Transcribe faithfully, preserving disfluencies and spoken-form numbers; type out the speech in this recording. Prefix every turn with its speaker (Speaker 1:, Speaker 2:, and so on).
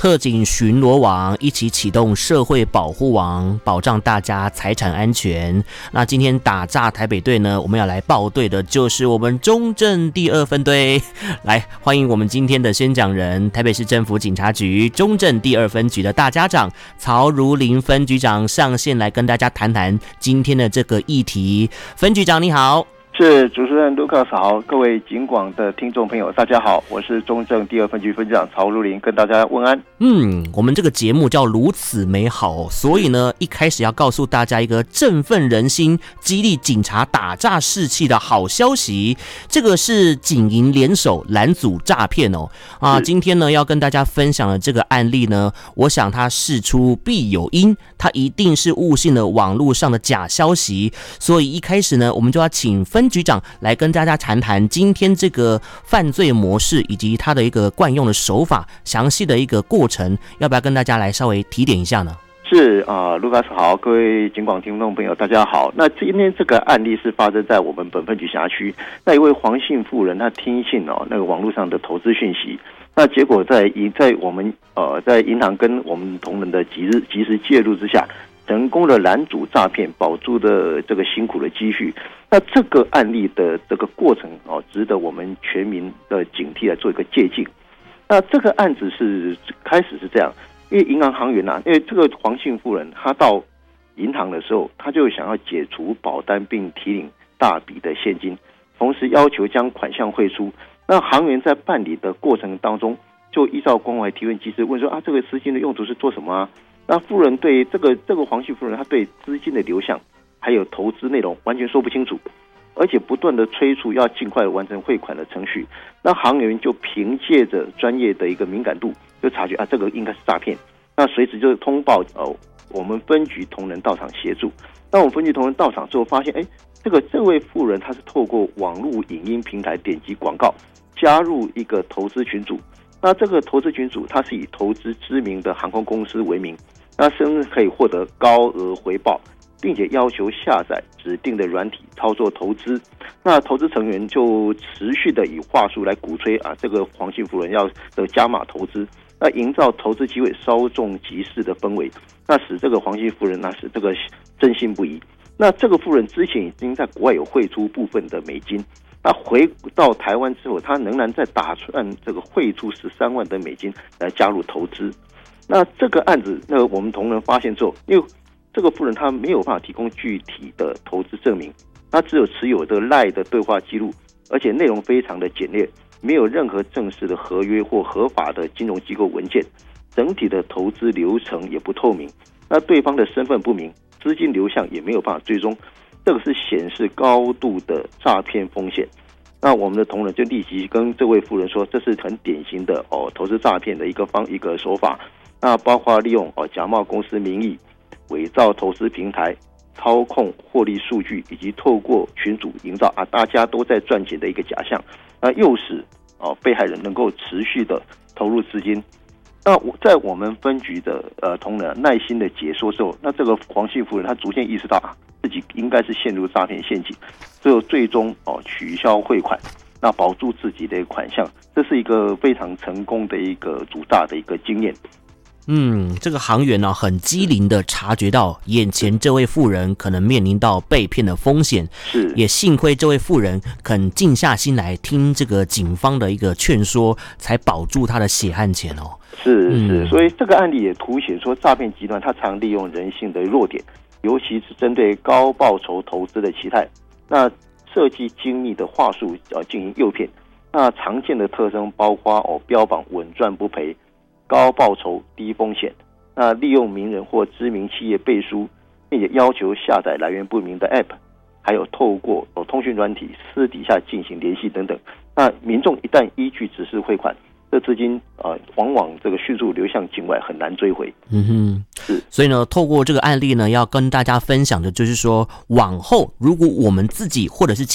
Speaker 1: 特警巡逻网一起启动社会保护网，保障大家财产安全。那今天打诈台北队呢，我们要来报队的就是我们中正第二分队。来，欢迎我们今天的宣讲人，台北市政府警察局中正第二分局的大家长曹如林分局长上线来跟大家谈谈今天的这个议题。分局长你好。
Speaker 2: 是主持人卢克斯好，各位警广的听众朋友大家好，我是中正第二分局分局长曹如林，跟大家问安。
Speaker 1: 嗯，我们这个节目叫如此美好，所以呢一开始要告诉大家一个振奋人心、激励警察打诈士气的好消息。这个是警银联手拦阻诈骗哦。啊，今天呢要跟大家分享的这个案例呢，我想它事出必有因，它一定是误信了网络上的假消息，所以一开始呢我们就要请分局长来跟大家谈谈今天这个犯罪模式以及他的一个惯用的手法，详细的一个过程，要不要跟大家来稍微提点一下呢？
Speaker 2: 是啊，卢卡斯好，各位警广听众朋友大家好。那今天这个案例是发生在我们本分局辖区，那一位黄姓妇人，她听信哦那个网络上的投资讯息，那结果在在我们呃在银行跟我们同仁的及时及时介入之下，成功的拦阻诈骗，保住的这个辛苦的积蓄。那这个案例的这个过程哦，值得我们全民的警惕来做一个借鉴。那这个案子是开始是这样，因为银行行员啊，因为这个黄姓妇人，她到银行的时候，她就想要解除保单并提领大笔的现金，同时要求将款项汇出。那行员在办理的过程当中，就依照关怀提问机制问说啊，这个资金的用途是做什么啊？那妇人对这个这个黄姓妇人，她对资金的流向还有投资内容完全说不清楚，而且不断的催促要尽快完成汇款的程序。那行员就凭借着专业的一个敏感度，就察觉啊这个应该是诈骗，那随时就通报呃我们分局同仁到场协助。那我们分局同仁到场之后发现，哎，这个这位妇人她是透过网络影音平台点击广告，加入一个投资群组。那这个投资群组，它是以投资知名的航空公司为名，那甚至可以获得高额回报，并且要求下载指定的软体操作投资。那投资成员就持续的以话术来鼓吹啊，这个黄姓妇人要的加码投资，那营造投资机会稍纵即逝的氛围，那使这个黄姓妇人那使这个深信不疑。那这个妇人之前已经在国外有汇出部分的美金。那回到台湾之后，他仍然在打算这个汇出十三万的美金来加入投资。那这个案子，那个我们同仁发现之后，因为这个妇人她没有办法提供具体的投资证明，她只有持有这个 LINE 的对话记录，而且内容非常的简略，没有任何正式的合约或合法的金融机构文件，整体的投资流程也不透明。那对方的身份不明，资金流向也没有办法追踪。这个是显示高度的诈骗风险。那我们的同仁就立即跟这位妇人说，这是很典型的哦投资诈骗的一个方一个手法。那包括利用哦假冒公司名义、伪造投资平台、操控获利数据，以及透过群组营造啊大家都在赚钱的一个假象，那诱使哦被害人能够持续的投入资金。那在我们分局的呃同仁耐心的解说之后，那这个黄姓妇人她逐渐意识到啊自己应该是陷入诈骗陷阱，最后最终哦取消汇款，那保住自己的款项，这是一个非常成功的一个阻诈的一个经验。
Speaker 1: 嗯，这个行员呢、啊、很机灵的察觉到眼前这位妇人可能面临到被骗的风险，
Speaker 2: 是
Speaker 1: 也幸亏这位妇人肯静下心来听这个警方的一个劝说，才保住他的血汗钱哦。
Speaker 2: 是是、嗯，所以这个案例也凸显说，诈骗集团他常利用人性的弱点，尤其是针对高报酬投资的期待，那设计精密的话术呃进行诱骗。那常见的特征包括哦标榜稳赚不赔、高报酬低风险，那利用名人或知名企业背书，并且要求下载来源不明的 App， 还有透过哦通讯软体私底下进行联系等等。那民众一旦依据指示汇款，这资金呃往往这个迅速流向境外，很难追回。
Speaker 1: 嗯哼，
Speaker 2: 是。
Speaker 1: 所以呢，透过这个案例呢，要跟大家分享的就是说，往后如果我们自己或者是